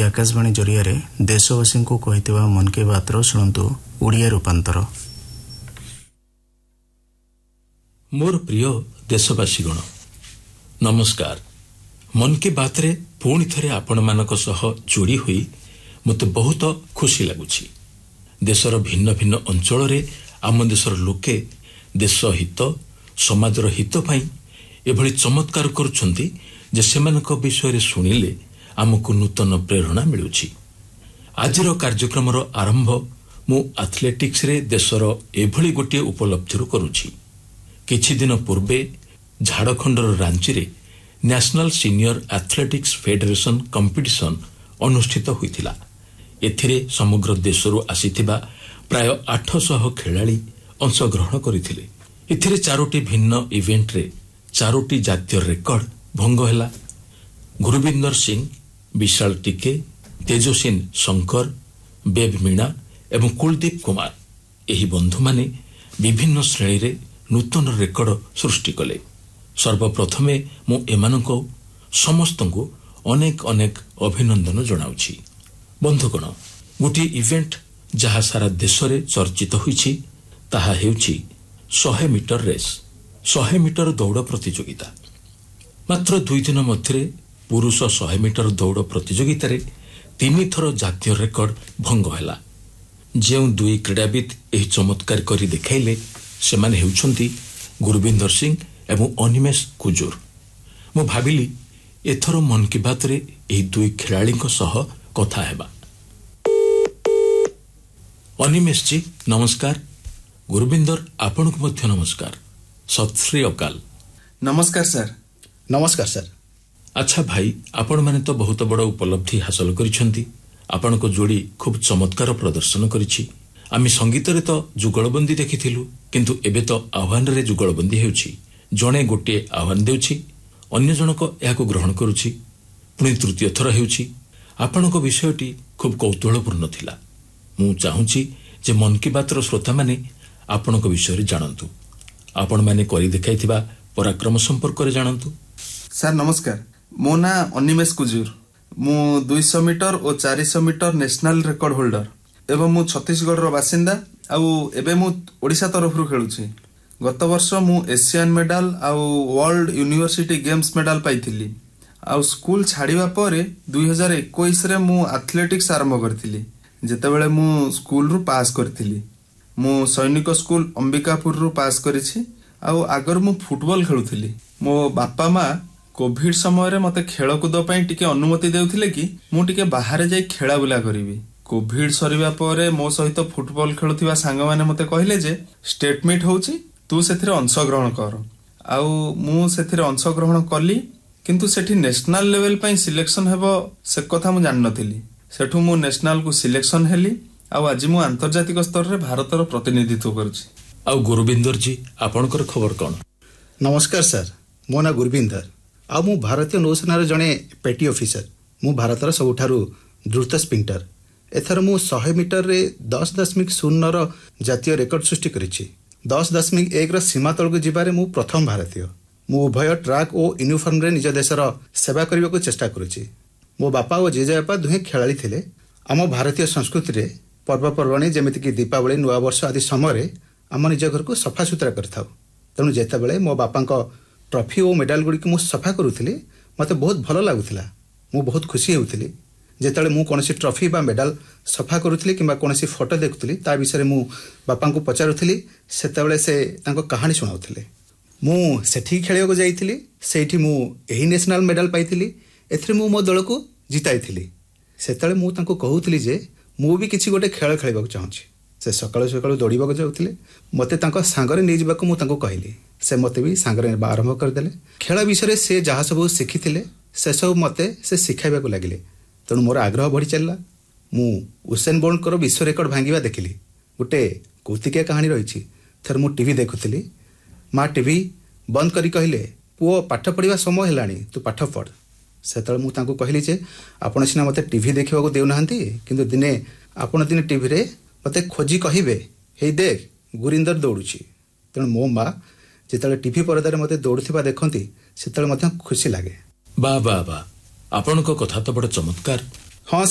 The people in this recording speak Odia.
ଆଜି ଆକାଶବାଣୀ ଜରିଆରେ ଦେଶବାସୀଙ୍କୁ କହିଥିବା ମନ୍ କି ବାତ୍ର ଶୁଣନ୍ତୁ ଓଡ଼ିଆ ରୂପାନ୍ତର। ମୋର ପ୍ରିୟ ଦେଶବାସୀଗଣ ନମସ୍କାର। ମନ୍ କି ବାତ୍ରେ ପୁଣି ଥରେ ଆପଣମାନଙ୍କ ସହ ଯୋଡ଼ି ହୋଇ ମୋତେ ବହୁତ ଖୁସି ଲାଗୁଛି। ଦେଶର ଭିନ୍ନ ଭିନ୍ନ ଅଞ୍ଚଳରେ ଆମ ଦେଶର ଲୋକେ ଦେଶ ହିତ ସମାଜର ହିତ ପାଇଁ ଏଭଳି ଚମତ୍କାର କରୁଛନ୍ତି ଯେ ସେମାନଙ୍କ ବିଷୟରେ ଶୁଣିଲେ ଆମକୁ ନୂତନ ପ୍ରେରଣା ମିଳୁଛି। ଆଜିର କାର୍ଯ୍ୟକ୍ରମର ଆରମ୍ଭ ମୁଁ ଆଥଲେଟିକ୍ସରେ ଦେଶର ଏଭଳି ଗୋଟିଏ ଉପଲବ୍ଧିରୁ କରୁଛି। କିଛି ଦିନ ପୂର୍ବେ ଝାଡ଼ଖଣ୍ଡର ରାଞ୍ଚିରେ national senior athletics federation competition ଅନୁଷ୍ଠିତ ହୋଇଥିଲା। ଏଥିରେ ସମଗ୍ର ଦେଶରୁ ଆସିଥିବା ପ୍ରାୟ 800 ଖେଳାଳି ଅଂଶଗ୍ରହଣ କରିଥିଲେ। ଏଥିରେ 4ଟି ଭିନ୍ନ ଇଭେଣ୍ଟରେ 4ଟି ଜାତୀୟ ରେକର୍ଡ ଭଙ୍ଗ ହେଲା। ଗୁରୁବିନ୍ଦର ସିଂ, ବିଶାଳ ଟିକେ, ତେଜସ୍ୱିନ ଶଙ୍କର, ବେବ ମୀଣା ଏବଂ କୁଲଦୀପ କୁମାର ଏହି ବନ୍ଧୁମାନେ ବିଭିନ୍ନ ଶ୍ରେଣୀରେ ନୂତନ ରେକର୍ଡ ସୃଷ୍ଟି କଲେ। ସର୍ବପ୍ରଥମେ ମୁଁ ଏମାନଙ୍କୁ ସମସ୍ତଙ୍କୁ ଅନେକ ଅନେକ ଅଭିନନ୍ଦନ ଜଣାଉଛି। ବନ୍ଧୁଗଣ, ଗୋଟିଏ ଇଭେଣ୍ଟ ଯାହା ସାରା ଦେଶରେ ଚର୍ଚ୍ଚିତ ହୋଇଛି ତାହା ହେଉଛି 100 ମିଟର ରେସ୍, 100 ମିଟର ଦୌଡ଼ ପ୍ରତିଯୋଗିତା। ମାତ୍ର 2 ଦିନ ମଧ୍ୟରେ ପୁରୁଷ 100 ମିଟର ଦୌଡ଼ ପ୍ରତିଯୋଗିତାରେ 3 ଥର ଜାତୀୟ ରେକର୍ଡ ଭଙ୍ଗ ହେଲା। ଯେଉଁ 2 କ୍ରୀଡ଼ାବିତ ଏହି ଚମତ୍କାର କରି ଦେଖାଇଲେ ସେମାନେ ହେଉଛନ୍ତି ଗୁରୁବିନ୍ଦର ସିଂ ଏବଂ ଅନିମେଷ କୁଜୁର। ମୁଁ ଭାବିଲି ଏଥର ମନ୍ କି ବାତ୍ରେ ଏହି 2 ଖେଳାଳିଙ୍କ ସହ କଥା ହେବା। ଅନିମେଷ ଜୀ ନମସ୍କାର। ଗୁରୁବିନ୍ଦର ଆପଣଙ୍କୁ ମଧ୍ୟ ନମସ୍କାର। ସତ୍ ଶ୍ରୀ ଅକାଲ। ନମସ୍କାର ସାର୍। ନମସ୍କାର ସାର୍। ଆଚ୍ଛା ଭାଇ, ଆପଣମାନେ ତ ବହୁତ ବଡ଼ ଉପଲବ୍ଧି ହାସଲ କରିଛନ୍ତି। ଆପଣଙ୍କ ଯୋଡ଼ି ଖୁବ୍ ଚମତ୍କାର ପ୍ରଦର୍ଶନ କରିଛି। ଆମେ ସଙ୍ଗୀତରେ ତ ଯୁଗଳବନ୍ଦୀ ଦେଖିଥିଲୁ, କିନ୍ତୁ ଏବେ ତ ଆହ୍ୱାନରେ ଯୁଗଳବନ୍ଦୀ ହେଉଛି। ଜଣେ ଗୋଟିଏ ଆହ୍ୱାନ ଦେଉଛି, ଅନ୍ୟ ଜଣକ ଏହାକୁ ଗ୍ରହଣ କରୁଛି, ପୁଣି ତୃତୀୟ ଥର ହେଉଛି। ଆପଣଙ୍କ ବିଷୟଟି ଖୁବ୍ କୌତୂହଳପୂର୍ଣ୍ଣ ଥିଲା। ମୁଁ ଚାହୁଁଛି ଯେ ମନ୍ କି ବାତ୍ର ଶ୍ରୋତାମାନେ ଆପଣଙ୍କ ବିଷୟରେ ଜାଣନ୍ତୁ, ଆପଣମାନେ କରି ଦେଖାଇଥିବା ପରାକ୍ରମ ସମ୍ପର୍କରେ ଜାଣନ୍ତୁ। ସାର୍ ନମସ୍କାର। ମୋ ନାଁ ଅନିମେଷ କୁଜୁର। ମୁଁ 200 ମିଟର ଓ 400 ମିଟର ନ୍ୟାସନାଲ ରେକର୍ଡ ହୋଲ୍ଡର ଏବଂ ମୁଁ ଛତିଶଗଡ଼ର ବାସିନ୍ଦା। ଆଉ ଏବେ ମୁଁ ଓଡ଼ିଶା ତରଫରୁ ଖେଳୁଛି। ଗତ ବର୍ଷ ମୁଁ ଏସିଆନ ମେଡାଲ ଆଉ ୱାର୍ଲଡ ୟୁନିଭର୍ସିଟି ଗେମ୍ସ ମେଡାଲ ପାଇଥିଲି। ଆଉ ସ୍କୁଲ ଛାଡ଼ିବା ପରେ 2021ରେ ମୁଁ ଆଥଲେଟିକ୍ସ ଆରମ୍ଭ କରିଥିଲି, ଯେତେବେଳେ ମୁଁ ସ୍କୁଲରୁ ପାସ୍ କରିଥିଲି। ମୁଁ ସୈନିକ ସ୍କୁଲ ଅମ୍ବିକାପୁରରୁ ପାସ୍ କରିଛି। ଆଉ ଆଗରୁ ମୁଁ ଫୁଟବଲ ଖେଳୁଥିଲି। ମୋ ବାପା ମା କୋଭିଡ ସମୟରେ ମୋତେ ଖେଳକୁଦ ପାଇଁ ଟିକେ ଅନୁମତି ଦେଉଥିଲେ କି ମୁଁ ଟିକେ ବାହାରେ ଯାଇ ଖେଳାବୁଲା କରିବି। କୋଭିଡ ସରିବା ପରେ ମୋ ସହିତ ଫୁଟବଲ ଖେଳୁଥିବା ସାଙ୍ଗମାନେ ମୋତେ କହିଲେ ଯେ ଷ୍ଟେଟ ମିଟ୍ ହେଉଛି, ତୁ ସେଥିରେ ଅଂଶଗ୍ରହଣ କର। ଆଉ ମୁଁ ସେଥିରେ ଅଂଶଗ୍ରହଣ କଲି, କିନ୍ତୁ ସେଠି ନ୍ୟାସନାଲ ଲେଭେଲ ପାଇଁ ସିଲେକ୍ସନ ହେବ ସେ କଥା ମୁଁ ଜାଣିନଥିଲି। ସେଠୁ ମୁଁ ନ୍ୟାସନାଲକୁ ସିଲେକ୍ସନ ହେଲି। ଆଉ ଆଜି ମୁଁ ଆନ୍ତର୍ଜାତିକ ସ୍ତରରେ ଭାରତର ପ୍ରତିନିଧିତ୍ୱ କରୁଛି। ଆଉ ଗୁରୁବିନ୍ଦର ଜୀ, ଆପଣଙ୍କର ଖବର କ'ଣ? ନମସ୍କାର ସାର୍। ମୋ ନାଁ ଗୁରୁବିନ୍ଦର, ଆଉ ମୁଁ ଭାରତୀୟ ନୌସେନାର ଜଣେ ପେଟି ଅଫିସର। ମୁଁ ଭାରତର ସବୁଠାରୁ ଦ୍ରୁତ ସ୍ପ୍ରିଣ୍ଟର। ଏଥର ମୁଁ 100 ମିଟରରେ 10.0ର ଜାତୀୟ ରେକର୍ଡ ସୃଷ୍ଟି କରିଛି। 10.1ର ସୀମା ତଳକୁ ଯିବାରେ ମୁଁ ପ୍ରଥମ ଭାରତୀୟ। ମୁଁ ଉଭୟ ଟ୍ରାକ୍ ଓ ୟୁନିଫର୍ମରେ ନିଜ ଦେଶର ସେବା କରିବାକୁ ଚେଷ୍ଟା କରୁଛି। ମୋ ବାପା ଓ ଜେଜେବାପା ଦୁହେଁ ଖେଳାଳି ଥିଲେ। ଆମ ଭାରତୀୟ ସଂସ୍କୃତିରେ ପର୍ବପର୍ବାଣି ଯେମିତିକି ଦୀପାବଳି, ନୂଆବର୍ଷ ଆଦି ସମୟରେ ଆମ ନିଜ ଘରକୁ ସଫାସୁତୁରା କରିଥାଉ। ତେଣୁ ଯେତେବେଳେ ମୋ ବାପାଙ୍କ ଟ୍ରଫି ଓ ମେଡାଲ ଗୁଡ଼ିକୁ ମୁଁ ସଫା କରୁଥିଲି, ମୋତେ ବହୁତ ଭଲ ଲାଗୁଥିଲା। ମୁଁ ବହୁତ ଖୁସି ହେଉଥିଲି। ଯେତେବେଳେ ମୁଁ କୌଣସି ଟ୍ରଫି ବା ମେଡାଲ ସଫା କରୁଥିଲି କିମ୍ବା କୌଣସି ଫଟୋ ଦେଖୁଥିଲି, ତା ବିଷୟରେ ମୁଁ ବାପାଙ୍କୁ ପଚାରୁଥିଲି। ସେତେବେଳେ ସେ ତାଙ୍କ କାହାଣୀ ଶୁଣାଉଥିଲେ। ମୁଁ ସେଠିକି ଖେଳିବାକୁ ଯାଇଥିଲି। ସେଇଠି ମୁଁ ଏହି ନ୍ୟାସନାଲ ମେଡାଲ ପାଇଥିଲି। ଏଥିରେ ମୁଁ ମୋ ଦଳକୁ ଜିତାଇଥିଲି। ସେତେବେଳେ ମୁଁ ତାଙ୍କୁ କହୁଥିଲି ଯେ ମୁଁ ବି କିଛି ଗୋଟେ ଖେଳ ଖେଳିବାକୁ ଚାହୁଁଛି। ସେ ସକାଳୁ ସକାଳୁ ଦୌଡ଼ିବାକୁ ଯାଉଥିଲେ। ମୋତେ ତାଙ୍କ ସାଙ୍ଗରେ ନେଇଯିବାକୁ ମୁଁ ତାଙ୍କୁ କହିଲି। ସେ ମୋତେ ବି ସାଙ୍ଗରେ ନେବା ଆରମ୍ଭ କରିଦେଲେ। ଖେଳ ବିଷୟରେ ସେ ଯାହା ସବୁ ଶିଖିଥିଲେ ସେସବୁ ମୋତେ ସେ ଶିଖାଇବାକୁ ଲାଗିଲେ। ତେଣୁ ମୋର ଆଗ୍ରହ ବଢ଼ି ଚାଲିଲା। ମୁଁ ଉସେନ ବୋଲ୍ଟଙ୍କର ବିଶ୍ୱ ରେକର୍ଡ ଭାଙ୍ଗିବା ଦେଖିଲି। ଗୋଟେ କୌତୁକିଆ କାହାଣୀ ରହିଛି। ଥରେ ମୁଁ ଟିଭି ଦେଖୁଥିଲି। ମା ଟିଭି ବନ୍ଦ କରି କହିଲେ, ପୁଅ ପାଠ ପଢ଼ିବା ସମୟ ହେଲାଣି, ତୁ ପାଠ ପଢ଼। ସେତେବେଳେ ମୁଁ ତାଙ୍କୁ କହିଲି ଯେ ଆପଣ ସିନା ମୋତେ ଟିଭି ଦେଖିବାକୁ ଦେଉନାହାନ୍ତି, କିନ୍ତୁ ଦିନେ ଆପଣ ଦିନେ ଟିଭିରେ ମୋତେ ଖୋଜି କହିବେ, ହେଇ ଦେଖ ଗୁରିନ୍ଦର ଦୌଡ଼ୁଛି। ତେଣୁ ମୋ ମା ଯେତେବେଳେ ଟିଭି ପରଦାରେ ମୋତେ ଦୌଡ଼ୁଥିବା ଦେଖନ୍ତି, ସେତେବେଳେ ମଧ୍ୟ ଖୁସି ଲାଗେ। ବା ବା ବା, ଆପଣଙ୍କ କଥା ତ ବଡ଼ ଚମତ୍କାର।